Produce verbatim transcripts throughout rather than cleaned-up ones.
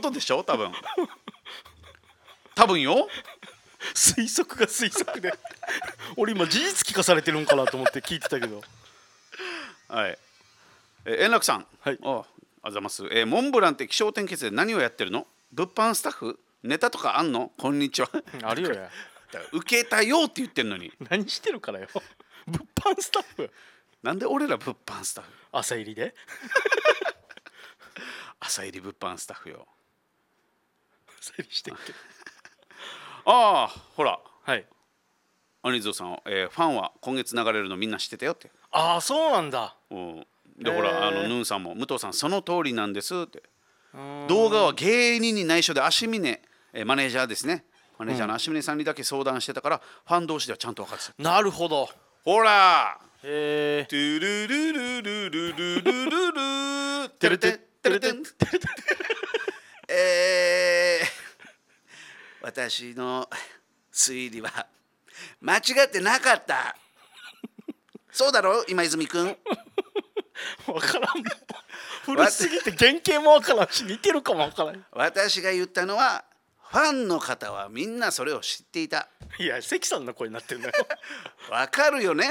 ことでしょ多分多分よ推測が推測で俺今事実聞かされてるんかなと思って聞いてたけどはい、えー、円楽さん、 はい、 あありがとうございます、えー、モンブランって気象転結で何をやってるの？物販スタッフ？ネタとかあんの？こんにちはあるよやだから受けたよって言ってんのに何してるからよ物販スタッフなんで俺ら物販スタッフ朝入りで朝入り物販スタッフよ朝入りしてんけどああほらはいアニゾーさん、えー、ファンは今月流れるのみんな知ってたよって。 ああそうなんだ。 うんでほらあのヌンさんも武藤さんその通りなんですって。動画は芸人に内緒で足峰、えー、マネージャーですねマネージャーの足峰さんにだけ相談してたから、うん、ファン同士ではちゃんと分かってた。 なるほど。 ほらへえトゥルルルルルルルルルテレテテレテンえー私の推理は間違ってなかったそうだろ今泉くん分からん古すぎて原型も分からんし似てるかも分からん。 私が言ったのはファンの方はみんなそれを知っていた。 いや関さんの声になってるんだよわかるよね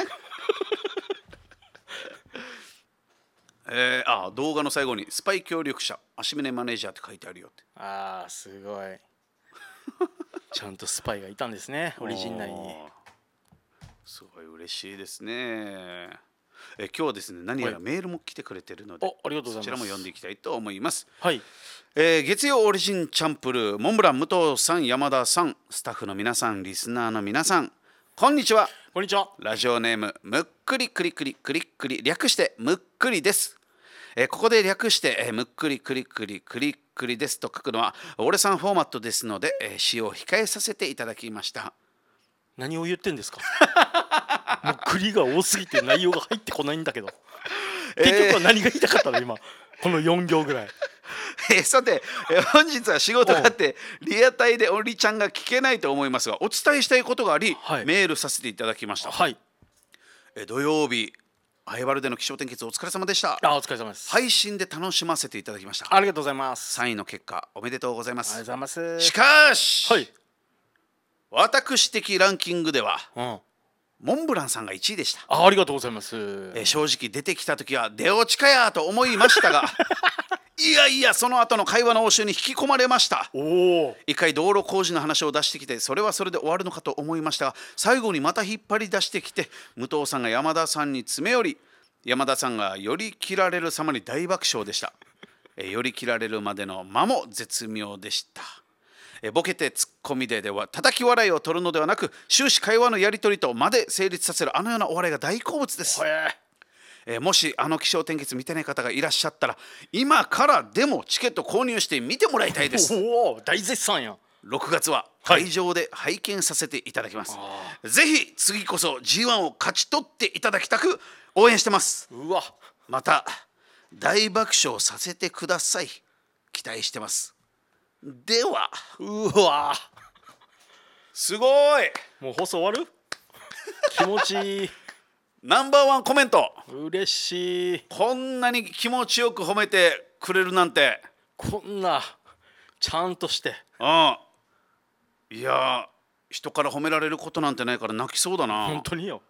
えー、あ動画の最後にスパイ協力者足峰マネージャーって書いてあるよって。 あーすごいちゃんとスパイがいたんですねオリジン内に。 すごい嬉しいですね。え今日はですね何やらメールも来てくれてるので、 はい、ありがとうございます。 そちらも読んでいきたいと思います。 はい、 えー、月曜オリジンチャンプルーモンブラン武藤さん山田さんスタッフの皆さんリスナーの皆さんこんにちは。 こんにちは。 ラジオネームむっくりくりくりくりくり略してむっくりです。えー、ここで略して、えー、むっくりくりくりくりくりですと書くのは俺さんフォーマットですので、えー、使用を控えさせていただきました。 何を言ってんですかもう栗が多すぎて内容が入ってこないんだけど、えー、結局は何が言いたかったの今このよん行ぐらい。 えー、さて、えー、本日は仕事があってリアタイでおりちゃんが聞けないと思いますがお伝えしたいことがあり、はい、メールさせていただきました。はい、えー、土曜日アイバルでの気象転結お疲れ様でした。 あお疲れ様です。 配信で楽しませていただきました。 ありがとうございます。 さんいの結果おめでとうございます。 ありがとうございます。 しかし、 はい、 私的ランキングでは、うん、モンブランさんがいちいでした。 あ, ありがとうございます。 えー、正直出てきた時は出落ちかやと思いましたがいやいやその後の会話の応酬に引き込まれました。お一回道路工事の話を出してきてそれはそれで終わるのかと思いましたが最後にまた引っ張り出してきて武藤さんが山田さんに詰め寄り山田さんが寄り切られる様に大爆笑でした。え寄り切られるまでの間も絶妙でした。えボケてツッコミででは叩き笑いを取るのではなく終始会話のやり取りとまで成立させるあのようなお笑いが大好物です。えもしあの気象転結見てない方がいらっしゃったら今からでもチケット購入して見てもらいたいです。 おお大絶賛や。 ろくがつは会場で拝見させていただきます、はい、ぜひ次こそ ジーワン を勝ち取っていただきたく応援してます。うわまた大爆笑させてください。期待してます。ではうわすごいもう放送終わる気持ちいいナンバーワンコメント嬉しい。 こんなに気持ちよく褒めてくれるなんてこんなちゃんとしてああいや人から褒められることなんてないから泣きそうだな本当によ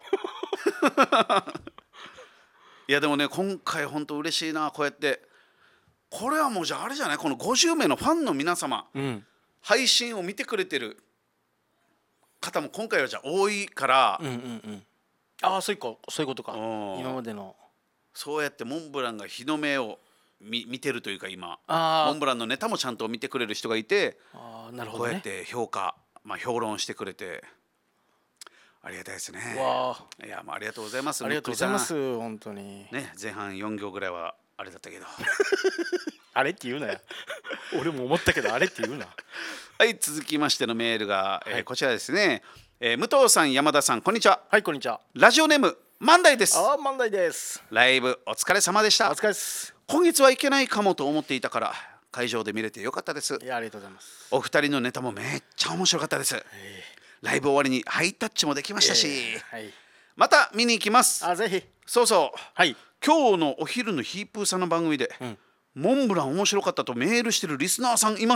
いやでもね今回本当嬉しいなこうやってこれはもうじゃああれじゃないこのごじゅうめいのファンの皆様、うん、配信を見てくれてる方も今回はじゃあ多いから、うんうんうん、 ああそういうかそういうことか今までのそうやってモンブランが日の目を見, 見てるというか今モンブランのネタもちゃんと見てくれる人がいてあなるほど、ね、こうやって評価、まあ、評論してくれてありがたいですね。わいやもうありがとうございます。 ありがとうございます本当にね前半よん行ぐらいはあれだったけどあれって言うなよ俺も思ったけどあれって言うなはい続きましてのメールが、はいえー、こちらですね、えー、武藤さん山田さんこんにちは。 はいこんにちは。 ラジオネーム万代です。 あ万代です。 ライブお疲れ様でした。 お疲れです。 今月はいけないかもと思っていたから会場で見れてよかったです。 いやありがとうございます。 お二人のネタもめっちゃ面白かったです。えー、ライブ終わりにハイタッチもできましたし、えーはい、また見に行きます。 あぜひ。 そうそう、はい、今日のお昼のヒープーさんの番組で、うん、モンブラン面白かったとメールしてるリスナーさんいま